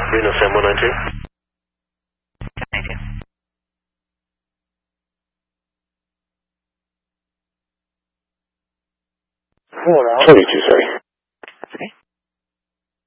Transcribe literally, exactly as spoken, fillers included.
Reno seven one nine two. Thank you. forty-two, sorry.